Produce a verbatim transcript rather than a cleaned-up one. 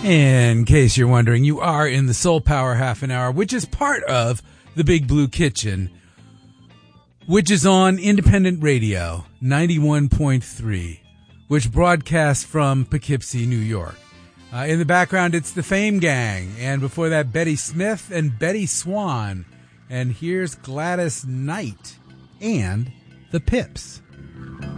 In case you're wondering, you are in the Soul Power Half an Hour, which is part of the Big Blue Kitchen, which is on Independent Radio ninety-one point three, which broadcasts from Poughkeepsie, New York. Uh, in the background, it's the Fame Gang, and before that, Betty Smith and Betty Swan. And here's Gladys Knight and the Pips.